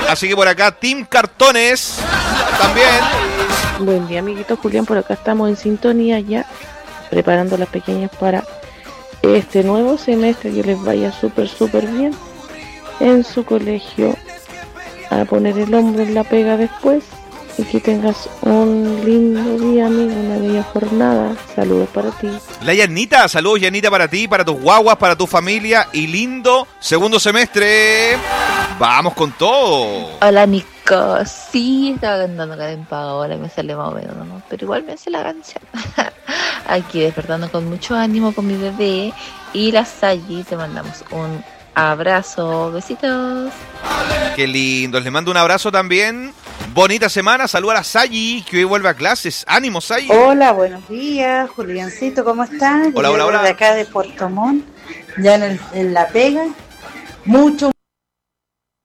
Así que por acá, Team Cartones también. Buen día, amiguitos. Julián, por acá estamos en sintonía ya, preparando las pequeñas para este nuevo semestre, que les vaya súper bien en su colegio, a poner el hombro en la pega después, y que tengas un lindo día, amigo, una bella jornada. Saludos para ti. La Yanita, saludos Yanita para ti, para tus guaguas, para tu familia y lindo segundo semestre. Vamos con todo. Hola, Nico. Sí, estaba cantando Karen Paola, me sale más o menos, ¿no? Pero igual me hace la canción. Aquí despertando con mucho ánimo con mi bebé y la Sayi. Te mandamos un abrazo, besitos. Qué lindo, les mando un abrazo también. Bonita semana, saluda a la Sayi, que hoy vuelve a clases. Ánimo, Sayi. Hola, buenos días, Juliancito, ¿cómo estás? Hola. De acá de Puerto Montt, ya en la pega. Mucho